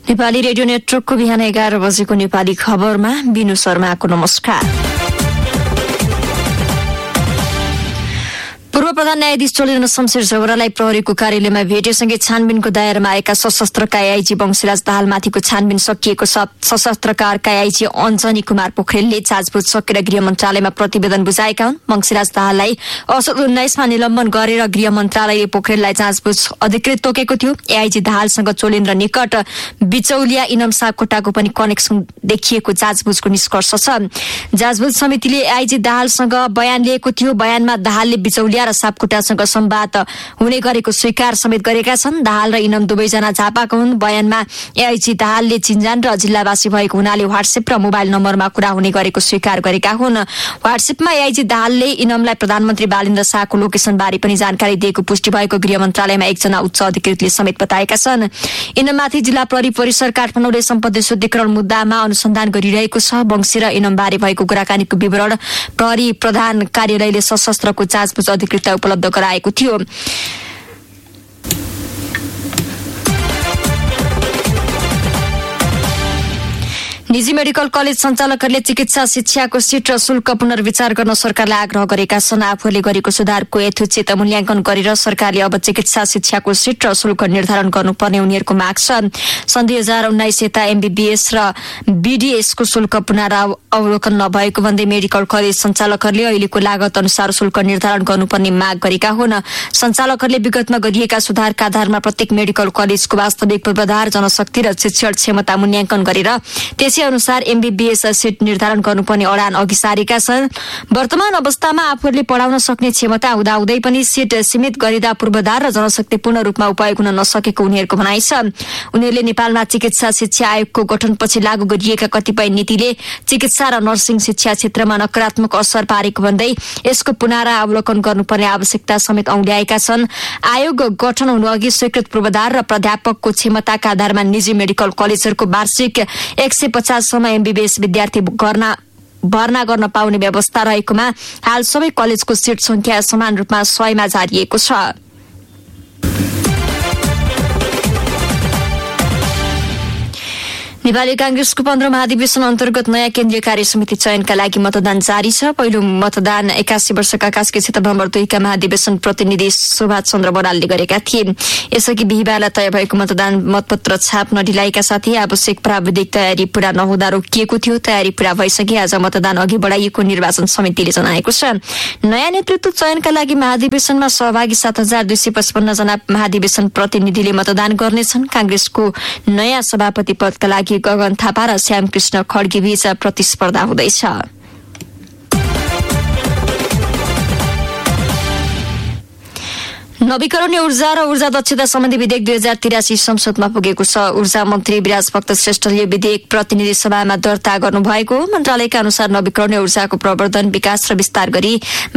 Nepali radio नेटवर्कको बिहान 11 बजेको नेपाली खबरमा बिनु शर्माको नमस्कार। पूर्व प्रधान न्यायाधीश चोलेन्द्र शमशेर झगरालाई प्रहरीको कार्यालयमा भेटेसँगै छानबिनको दायरामा आएका सशस्त्रका आइजी वंशीराज दाहालमाथिको छानबिन सकिएको छ। सशस्त्रका आइजी अञ्जनी कुमार पोखरेलले जाँचबुझ सकेर गृह मन्त्रालयमा प्रतिवेदन बुझाएका हुन्। वंशीराज दाहाललाई असोज 19 मा निलम्बन गरेर गृह मन्त्रालयले पोखरेललाई जाँचबुझ अधिकृत तोकेको थियो। एआइजी दाहालसँग चोलेन्द्र निकट बिचौलिया इनम सापकोटाको पनि कनेक्सन देखिएको जाँचबुझको निष्कर्ष छ। जाँचबुझ समितिले एआइजी दाहालसँग बयान लिएको थियो। बयानमा दाहालले बिचौलिया र सापकोटासँग संवाद हुने गरेको स्वीकार समेत गरेका छन्। दाहाल र इनम दुवैजना झापाका हुन्। बयानमा एआइजी दाहालले चिन्जान र जिल्लावासी भएको हुनाले व्हाट्सएप र मोबाइल नम्बरमा कुरा हुने गरेको स्वीकार गरेका हुन्। व्हाट्सएपमा एआइजी दाहालले इनमलाई प्रधानमन्त्री बालेन्द्र शाहको लोकेसनबारे पनि जानकारी दिएको पुष्टि भएको गृह मन्त्रालयमा एकजना उच्च अधिकृतले समेत बताएका छन्। इनममाथि जिल्ला प्रहरी परिसर काठमाडौँले सम्पत्ति शुद्धिकरण मुद्दामा अनुसन्धान गरिरहेको छ। वंशी र इनमबारे भएको कुराकानीको विवरण प्रहरी प्रधान कार्यालयले सशस्त्रको जाँचबुझ अधिकृतता उपलब्ध गराएको थियो। निजी मेडिकल कलेज सञ्चालकहरूले चिकित्सा शिक्षाको सीट र शुल्क पुनर्विचार गर्न सरकारलाई आग्रह गरेका छन्। आफूले गरेको सुधारको यथोचित मूल्याङ्कन गरेर सरकारले अब चिकित्सा शिक्षाको सीट र शुल्क निर्धारण गर्नुपर्ने उनीहरूको माग छ। सन् 2019 यता एमबीबीएस र बीडीएसको शुल्क पुनरावलोकन नभएको भन्दै मेडिकल कलेज सञ्चालकहरूले अहिलेको लागत अनुसार शुल्क निर्धारण गर्नुपर्ने माग गरेका हुन्। सञ्चालकहरूले विगतमा गरिएका सुधारका आधारमा प्रत्येक मेडिकल कलेजको वास्तविक पूर्वाधार, जनशक्ति र शिक्षण क्षमता मूल्याङ्कन गरेर अनुसार एमबीबीएस सीट निर्धारण गर्नुपर्ने अडान अघि सारेका छन्। वर्तमान अवस्थामा आफूहरूले पढाउन सक्ने क्षमता हुँदाहुँदै पनि सीट सीमित गरिँदा पूर्वाधार र जनशक्ति पूर्ण रूपमा उपयोग हुन नसकेको उनीहरूको भनाइ छ। उनीहरूले नेपालमा चिकित्सा शिक्षा आयोगको गठनपछि लागू गरिएका कतिपय नीतिले चिकित्सा र नर्सिङ शिक्षा क्षेत्रमा नकारात्मक असर पारेको भन्दै यसको पुनरावलोकन गर्नुपर्ने आवश्यकता समेत औल्याएका छन्। आयोग गठन हुनुअघि स्वीकृत पूर्वाधार र प्राध्यापकको क्षमताका आधारमा निजी मेडिकल कलेजहरूको वार्षिक 150 सम्म एमबीबीएस विद्यार्थी भर्ना गर्न पाउने व्यवस्था रहेकोमा हाल सबै कलेजको सीट संख्या समान रूपमा 100 मा झारिएको छ। नेपाली कांग्रेसको 15 महाधिवेशन अन्तर्गत नयाँ केन्द्रीय कार्य समिति चयनका लागि मतदान जारी छ। पहिलो मतदान 81 वर्षका कास्की क्षेत्र नम्बर 2 का महाधिवेशन प्रतिनिधि सुभाष चन्द्र बरालले गरेका थिए। यसअघि बिहिबारलाई तय भएको मतदान मतपत्र छाप्न ढिलाइका साथै आवश्यक प्राविधिक तयारी पूरा नहुँदा रोकिएको थियो। तयारी पूरा भइसके आज मतदान अघि बढाइएको निर्वाचन समितिले जनाएको छ। नयाँ नेतृत्व चयनका लागि महाधिवेशनमा सहभागी 7255 जना महाधिवेशन प्रतिनिधिले मतदान गर्नेछन्। कांग्रेसको नयाँ सभापति पदका लागि गगन थापा र श्यामकृष्ण खड्गे बीच प्रतिस्पर्धा हुँदैछ। नवीकरणीय ऊर्जा र ऊर्जा दक्षता सम्बन्धी विधेयक 2083 संसदमा पुगेको छ। ऊर्जा मन्त्री विराज भक्त श्रेष्ठले विधेयक प्रतिनिधि सभामा दर्ता गर्नुभएको। मन्त्रालयका अनुसार नवीकरणीय ऊर्जाको प्रवर्धन, विकास र विस्तार गरी